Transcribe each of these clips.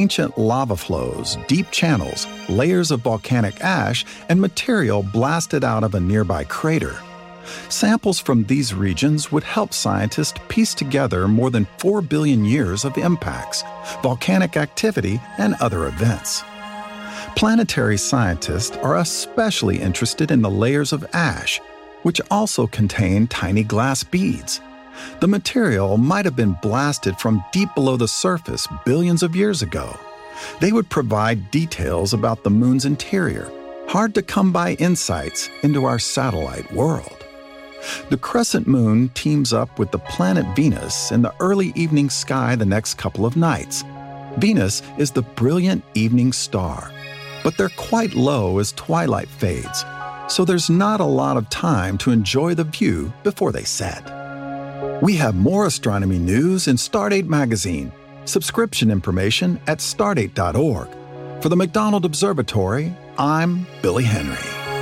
ancient lava flows, deep channels, layers of volcanic ash, and material blasted out of a nearby crater. Samples from these regions would help scientists piece together more than 4 billion years of impacts, volcanic activity, and other events. Planetary scientists are especially interested in the layers of ash, which also contain tiny glass beads. The material might have been blasted from deep below the surface billions of years ago. They would provide details about the moon's interior, hard-to-come-by insights into our satellite world. The crescent moon teams up with the planet Venus in the early evening sky the next couple of nights. Venus is the brilliant evening star, but they're quite low as twilight fades, so there's not a lot of time to enjoy the view before they set. We have more astronomy news in Stardate Magazine. Subscription information at stardate.org. For the McDonald Observatory, I'm Billy Henry.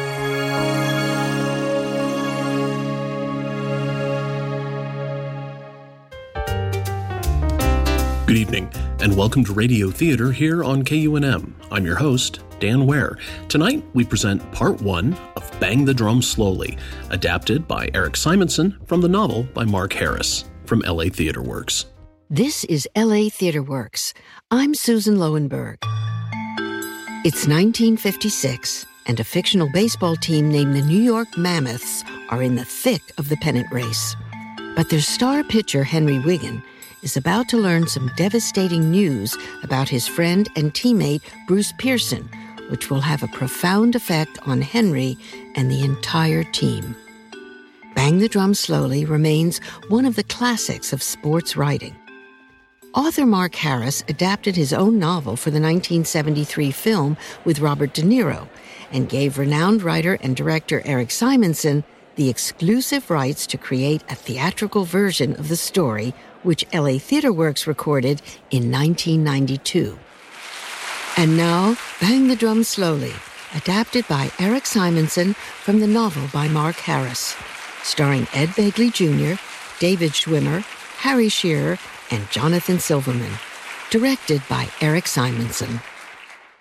Good evening, and welcome to Radio Theater here on KUNM. I'm your host, Dan Ware. Tonight, we present Part 1 of Bang the Drum Slowly, adapted by Eric Simonson from the novel by Mark Harris from LA Theater Works. This is LA Theater Works. I'm Susan Lowenberg. It's 1956, and a fictional baseball team named the New York Mammoths are in the thick of the pennant race. But their star pitcher, Henry Wiggin, is about to learn some devastating news about his friend and teammate, Bruce Pearson, which will have a profound effect on Henry and the entire team. Bang the Drum Slowly remains one of the classics of sports writing. Author Mark Harris adapted his own novel for the 1973 film with Robert De Niro and gave renowned writer and director Eric Simonson the exclusive rights to create a theatrical version of the story, which LA Theater Works recorded in 1992. And now, Bang the Drum Slowly, adapted by Eric Simonson from the novel by Mark Harris, starring Ed Begley Jr., David Schwimmer, Harry Shearer, and Jonathan Silverman. Directed by Eric Simonson.